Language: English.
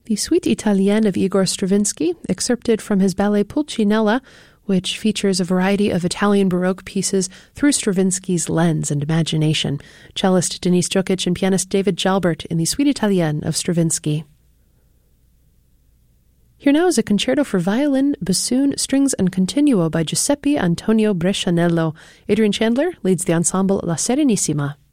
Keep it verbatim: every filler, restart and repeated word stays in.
The Suite Italienne of Igor Stravinsky, excerpted from his ballet Pulcinella, which features a variety of Italian Baroque pieces through Stravinsky's lens and imagination. Cellist Denise Jokic and pianist David Jalbert in the Suite Italienne of Stravinsky. Here now is a concerto for violin, bassoon, strings, and continuo by Giuseppe Antonio Brescianello. Adrian Chandler leads the ensemble La Serenissima.